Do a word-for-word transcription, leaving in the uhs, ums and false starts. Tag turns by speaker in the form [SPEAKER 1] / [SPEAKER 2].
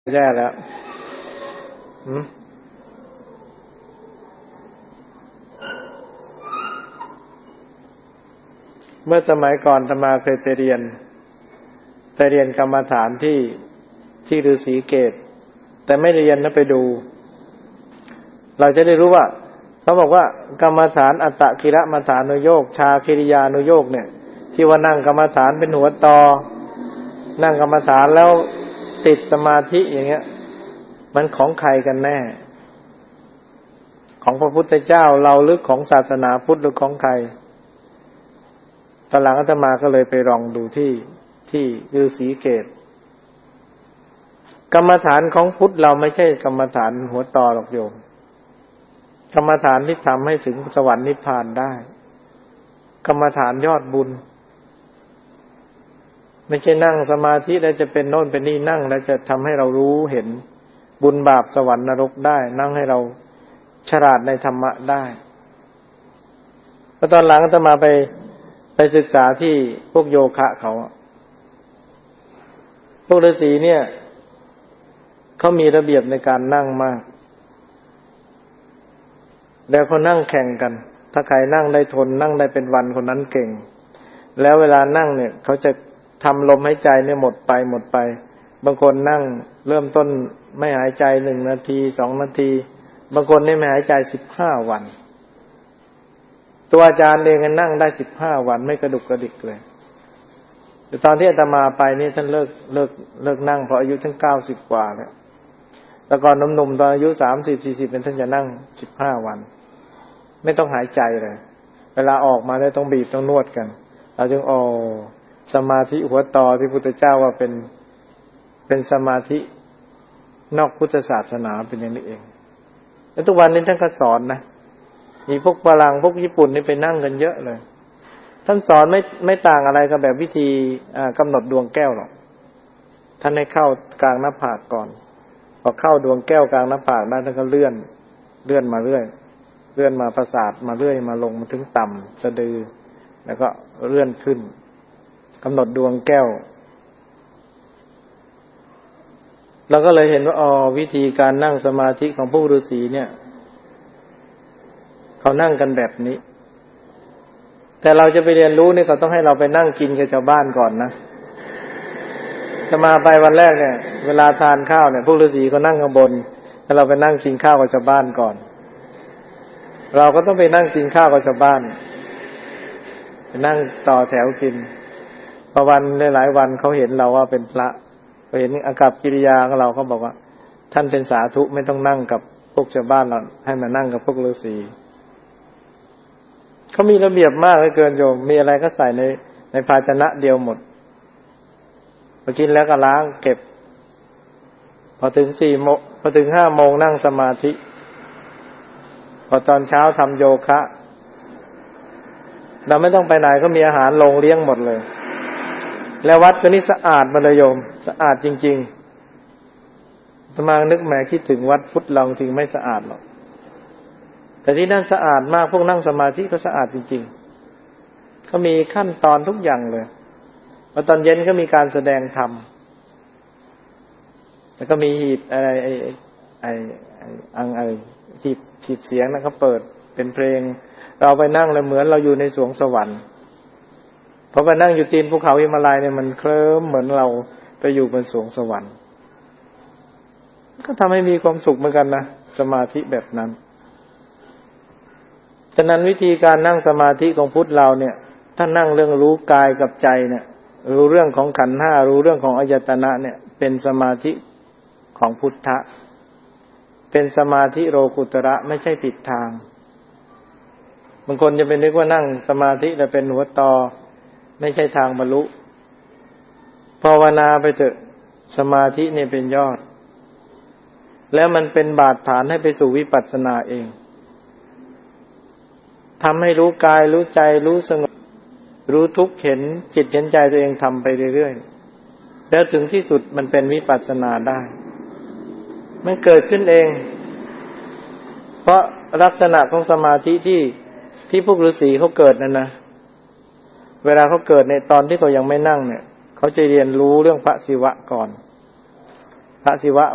[SPEAKER 1] แย่แล้วเมื่อสมัยก่อนอาตมาเคยไปเรียนไปเรียนกรรมฐานที่ที่ฤาษีเกตแต่ไม่เรียนนะไปดูเราจะได้รู้ว่าเขาบอกว่ากรรมฐานอัตตกิรมฐานุโยคชาคิริยานุโยคเนี่ยที่ว่านั่งกรรมฐานเป็นหัวตอนั่งกรรมฐานแล้วติดสมาธิอย่างเงี้ยมันของใครกันแน่ของพระพุทธเจ้าเราหรือของศาสนาพุทธหรือของใครตอนหลังอาตมาก็เลยไปลองดูที่ที่ฤาษีเกตกรรมฐานของพุทธเราไม่ใช่กรรมฐานหัวตอหรอกโยมกรรมฐานที่ทำให้ถึงสวรรค์นิพพานได้กรรมฐานยอดบุญไม่ใช่นั่งสมาธิแล้วจะเป็นโน่นเป็นนี่นั่งแล้วจะทำให้เรารู้เห็นบุญบาปสวรรค์นรกได้นั่งให้เราฉลาดในธรรมะได้พอตอนหลังอาตมาไปไปศึกษาที่พวกโยคะเขาพวกฤาษีเนี่ยเขามีระเบียบในการนั่งมากแล้วเขานั่งแข่งกันถ้าใครนั่งได้ทนนั่งได้เป็นวันคนนั้นเก่งแล้วเวลานั่งเนี่ยเขาจะทำลมหายใจเนี่ยหมดไปหมดไปบางคนนั่งเริ่มต้นไม่หายใจหนึ่งนาทีสองนาทีบางคนนี่ไม่หายใจสิบห้าวันตัวอาจารย์เองนั่งได้สิบห้าวันไม่กระดุกกระดิกเลยแต่ตอนที่อาตมาไปนี่ท่านเลิกเลิกเลิกนั่งเพราะอายุทั้งเก้าสิบกว่าแล้วแต่ก่อนหนุ่มๆตอนอายุสามสิบสี่สิบเป็นท่านจะนั่งสิบห้าวันไม่ต้องหายใจเลยเวลาออกมาได้ต้องบีบต้องนวดกันเราจึงอ๋อสมาธิหัวตอที่พุทธเจ้าว่าเป็นเป็นสมาธินอกพุทธศาสนาเป็นอย่างนี้เองแล้วทุกวันนี้ท่านก็สอนนะมีพวกฝรั่งพวกญี่ปุ่นนี่ไปนั่งกันเยอะเลยท่านสอนไม่ไม่ต่างอะไรกับแบบวิธีกำหนดดวงแก้วหรอกท่านให้เข้ากลางหน้าผากก่อนพอเข้าดวงแก้วกลางหน้าผากได้ท่านก็เลื่อนเลื่อนมาเรื่อยเลื่อนมาประสาทมาเรื่อยมาลงมาถึงต่ำสะดือแล้วก็เลื่อนขึ้นกำหนดดวงแก้วเราก็เลยเห็นว่าอ๋อวิธีการนั่งสมาธิของพวกฤาษีเนี่ยเขานั่งกันแบบนี้แต่เราจะไปเรียนรู้นี่เขาต้องให้เราไปนั่งกินกับชาวบ้านก่อนนะจะมาไปวันแรกเนี่ยเวลาทานข้าวเนี่ยพวกฤาษีเขานั่งข้างบนแล้วเราไปนั่งกินข้าวกับชาวบ้านก่อนเราก็ต้องไปนั่งกินข้าวกับชาวบ้านไปนั่งต่อแถวกินพอวันหลายๆวันเขาเห็นเราว่าเป็นพระเขาเห็นอากัปกิริยาของเราเขาบอกว่าท่านเป็นสาธุไม่ต้องนั่งกับพวกชาวบ้านเราให้มานั่งกับพวกฤาษีเขามีระเบียบมากเลยเกินโยมมีอะไรก็ใส่ในในภาชนะเดียวหมดพอกินแล้วก็ล้างเก็บพอถึงสี่โมงพอถึงห้าโมงนั่งสมาธิพอตอนเช้าทำโยคะเราไม่ต้องไปไหนก็มีอาหารลงเลี้ยงหมดเลยแล้ววัดก็นี่สะอาดมาเลยโยมสะอาดจริงๆอาตมานึกแหมคิดถึงวัดพุทธเราจริงไม่สะอาดหรอกแต่ที่นั่นสะอาดมากพวกนั่งสมาธิก็สะอาดจริงๆเขามีขั้นตอนทุกอย่างเลยพอตอนเย็นก็มีการแสดงธรรมแล้วก็มีหีบอะไรไอ้ไอ้ไอ้อังไอ้หีบหีบเสียงนะเขาเปิดเป็นเพลงเราไปนั่งเลยเหมือนเราอยู่ในสวงสวรรค์พอไปนั่งอยู่ตีนภูเขาหิมาลัยเนี่ยมันเคลิ้มเหมือนเราไปอยู่บนสวงสวรรค์ก็ทำให้มีความสุขเหมือนกันนะสมาธิแบบนั้นฉะนั้นวิธีการนั่งสมาธิของพุทธเราเนี่ยถ้านั่งเรื่องรู้กายกับใจเนี่ยรู้เรื่องของขันธ์ห้ารู้เรื่องของอายตนะเนี่ยเป็นสมาธิของพุทธะเป็นสมาธิโลกุตระไม่ใช่ผิดทางบางคนจะไปนึกว่านั่งสมาธิแล้วเป็นหัวตอไม่ใช่ทางบรรลุภาวนาไปเถอะสมาธิเนี่ยเป็นยอดแล้วมันเป็นบาดฐานให้ไปสู่วิปัสสนาเองทำให้รู้กายรู้ใจรู้สงบรู้ทุกข์เห็นจิตเห็นใจตัวเองทำไปเรื่อยๆแล้วถึงที่สุดมันเป็นวิปัสสนาได้มันเกิดขึ้นเองเพราะลักษณะของสมาธิที่ที่พวกฤาษีเขาเกิดนั่นนะเวลาเขาเกิดในตอนที่เขายังไม่นั่งเนี่ยเขาจะเรียนรู้เรื่องพระศิวะก่อนพระศิวะ